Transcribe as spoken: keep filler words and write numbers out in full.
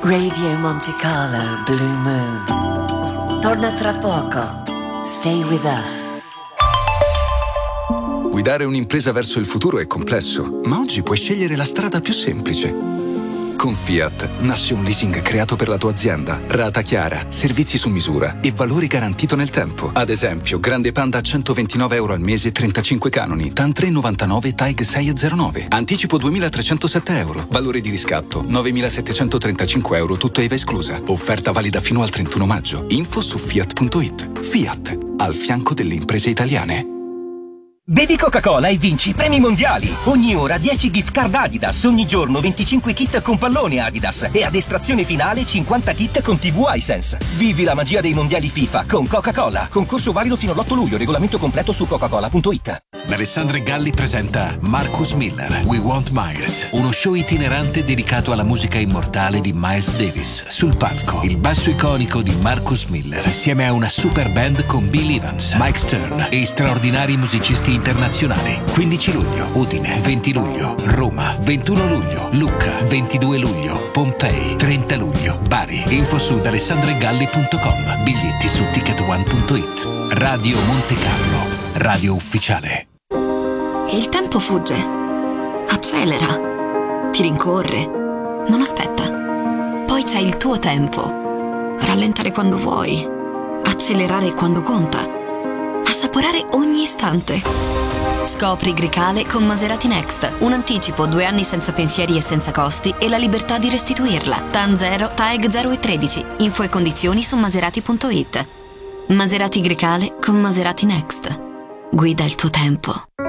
Radio Monte Carlo Blue Moon torna tra poco. Stay with us. Guidare un'impresa verso il futuro è complesso, ma oggi puoi scegliere la strada più semplice. Con Fiat nasce un leasing creato per la tua azienda, rata chiara, servizi su misura e valore garantito nel tempo. Ad esempio, Grande Panda a centoventinove euro al mese, trentacinque canoni, TAN tre virgola novantanove, T A I G sei virgola zero nove. Anticipo duemilatrecentosette euro, valore di riscatto novemilasettecentotrentacinque euro, tutto I V A esclusa. Offerta valida fino al trentuno maggio. Info su fiat punto it. Fiat, al fianco delle imprese italiane. Bevi Coca-Cola e vinci premi mondiali. Ogni ora dieci gift card Adidas, ogni giorno venticinque kit con pallone Adidas e ad estrazione finale cinquanta kit con tivù iSense. Vivi la magia dei mondiali FIFA con Coca-Cola. Concorso valido fino all'otto luglio, regolamento completo su coca cola punto it. Alessandra Galli presenta Marcus Miller, We Want Miles, uno show itinerante dedicato alla musica immortale di Miles Davis. Sul palco, il basso iconico di Marcus Miller, insieme a una super band con Bill Evans, Mike Stern e straordinari musicisti internazionali. quindici luglio, Udine, venti luglio, Roma, ventuno luglio, Lucca, ventidue luglio, Pompei, trenta luglio, Bari. Info su alessandregalli punto com, biglietti su ticket one punto it. Radio Monte Carlo, radio ufficiale. Il tempo fugge, accelera, ti rincorre, non aspetta. Poi c'è il tuo tempo. Rallentare quando vuoi, accelerare quando conta, assaporare ogni istante. Scopri Grecale con Maserati Next. Un anticipo, due anni senza pensieri e senza costi e la libertà di restituirla. TAN zero, T A E G zero e tredici. Info e condizioni su maserati punto it. Maserati Grecale con Maserati Next. Guida il tuo tempo.